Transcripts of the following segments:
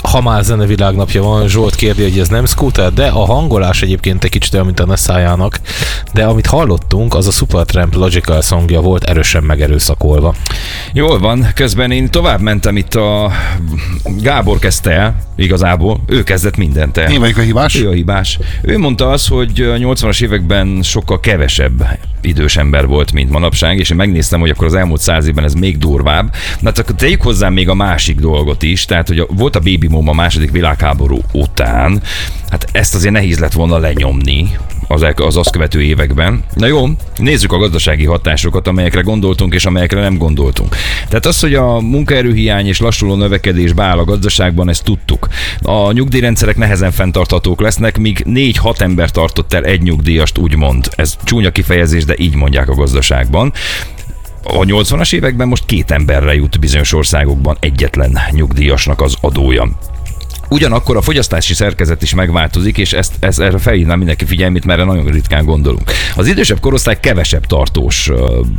ha már zenevilágnapja van, Zsolt kérdi, hogy ez nem Scooter, de a hangolás egyébként egy kicsit olyan, mint a Nessájának, de amit hallottunk, az a Supertramp Logical songja volt, erősen megerőszakolva. Jól van, közben én tovább mentem, itt a Gábor kezdte el, igazából, ő kezdett mindent el. Én vagyok a hibás? Ő a hibás. Ő mondta azt, hogy a 80-as években sokkal kevesebb idős ember volt, mint manapság, és én megnéztem, hogy akkor az elmúlt 100 évben ez még durvább. Na, akkor tegyük hozzá még a másik dolgot is, tehát, hogy volt a baby boom a második világháború után, hát ezt azért nehéz lett volna lenyomni az azt követő években. Na jó, nézzük a gazdasági hatásokat, amelyekre gondoltunk és amelyekre nem gondoltunk. Tehát az, hogy a munkaerőhiány és lassuló növekedés beáll a gazdaságban, ezt tudtuk. A nyugdíjrendszerek nehezen fenntarthatók lesznek, míg 4-6 ember tartott el egy nyugdíjast, úgymond. Ez csúnya kifejezés, de így mondják a gazdaságban. A 80-as években most 2 emberre jut bizonyos országokban egyetlen nyugdíjasnak az adója. Ugyanakkor a fogyasztási szerkezet is megváltozik, és erre felhívnám mindenki figyelmét, mert erre nagyon ritkán gondolunk. Az idősebb korosztály kevesebb tartós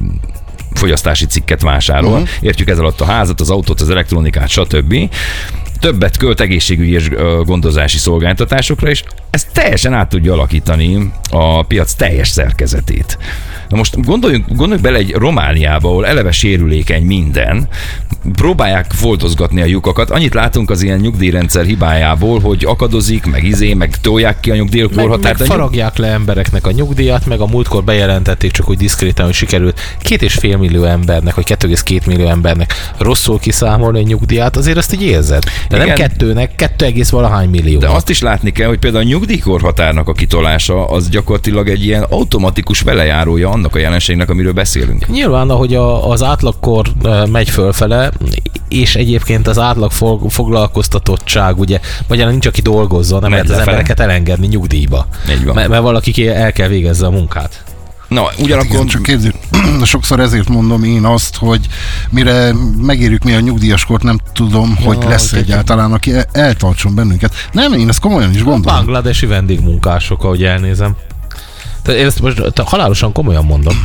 fogyasztási cikket vásárol. Értjük ez alatt a házat, az autót, az elektronikát, stb. Többet költ egészségügyi és gondozási szolgáltatásokra, és ez teljesen át tudja alakítani a piac teljes szerkezetét. Na most gondoljunk bele egy Romániába, ahol eleve sérülékeny minden, próbálják foltozgatni a lyukakat. Annyit látunk az ilyen nyugdíjrendszer hibájából, hogy akadozik, meg tolják ki a nyugdíjkorhatárt. Meg faragják le embereknek a nyugdíjat, meg a múltkor bejelentették csak úgy diszkréten, hogy sikerült 2,5 millió embernek, vagy 2,2 millió embernek rosszul kiszámolni a nyugdíját, azért azt így érzed. De igen, nem 2,valahány millió. De azt is látni kell, hogy például a nyugdíjkorhatárnak a kitolása az gyakorlatilag egy ilyen automatikus velejárója annak a jelenségnek, amiről beszélünk. Nyilván, ahogy az átlagkor megy fölfele, és egyébként az átlag foglalkoztatottság, ugye, magyarán nincs, aki dolgozzon, nem lehet az embereket elengedni nyugdíjba. Mert valaki el kell végezze a munkát. Na, ugyanakkor... Hát igen, csak képzeld, sokszor ezért mondom én azt, hogy mire megérjük mi a nyugdíjaskort, nem tudom, hogy lesz egyáltalán, aki eltartson bennünket. Nem, én ezt komolyan is gondolom. A bangladesi vendégmunkások, ahogy elnézem. Tehát én ezt most halálosan komolyan mondom.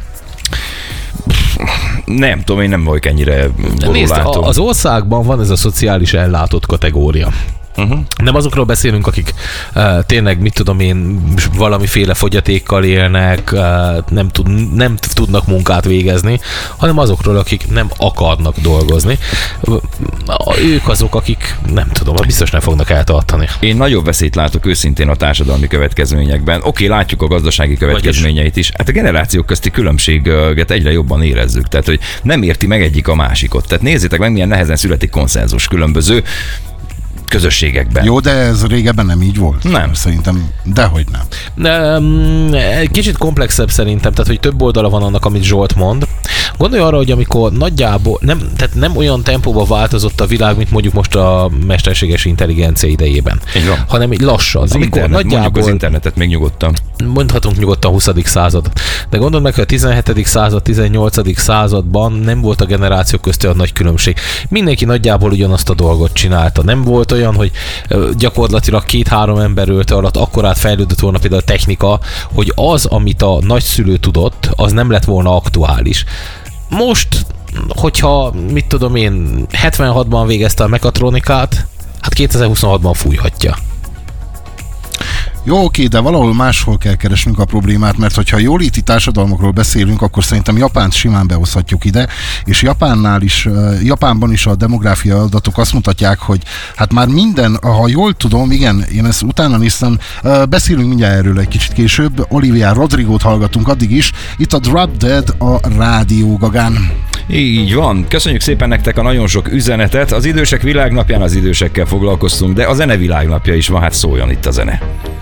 Nem tudom, én nem vagyok ennyire borulátó. Az országban van ez a szociális ellátott kategória. Nem azokról beszélünk, akik tényleg, mit tudom én, valamiféle fogyatékkal élnek, nem tudnak munkát végezni, hanem azokról, akik nem akarnak dolgozni. Ők azok, akik nem tudom, biztos nem fognak eltartani. Én nagyobb veszélyt látok őszintén a társadalmi következményekben. Oké, látjuk a gazdasági következményeit is. Hát a generációk közti különbséget egyre jobban érezzük. Tehát, hogy nem érti meg egyik a másikot. Tehát nézzétek meg, milyen nehezen születik konszenzus különböző közösségekben. Jó, de ez régebben nem így volt. Nem. Szerintem, dehogy nem. Kicsit komplexebb szerintem, tehát hogy több oldala van annak, amit Zsolt mond. Gondolj arra, hogy amikor nagyjából nem olyan tempóban változott a világ, mint mondjuk most a mesterséges intelligencia idejében, hanem így lassan. Az mondjuk az internetet még nyugodtan. Mondhatunk nyugodtan 20. század. De gondold meg, hogy a 17. század, 18. században nem volt a generációk között olyan nagy különbség. Mindenki nagyjából ugyanazt a dolgot csinálta. Nem volt olyan, hogy gyakorlatilag 2-3 ember ölte alatt akkorát fejlődött volna például a technika, hogy az, amit a nagyszülő tudott, az nem lett volna aktuális. Most, hogyha, mit tudom én, 76-ban végezte a mekatronikát, hát 2026-ban fújhatja. Jó, oké, de valahol máshol kell keresnünk a problémát, mert hogyha jóléti társadalmakról beszélünk, akkor szerintem Japánt simán behozhatjuk ide, és Japánban is a demográfia adatok azt mutatják, hogy hát már minden, ha jól tudom, igen, én ezt utána néztem, beszélünk mindjárt erről egy kicsit később, Olivia Rodrigo-t hallgatunk addig is, itt a Drop Dead a Rádió Gagán. Így van. Köszönjük szépen nektek a nagyon sok üzenetet. Az idősek világnapján az idősekkel foglalkoztunk, de a zene világnapja is van, hát szóljon itt a zene.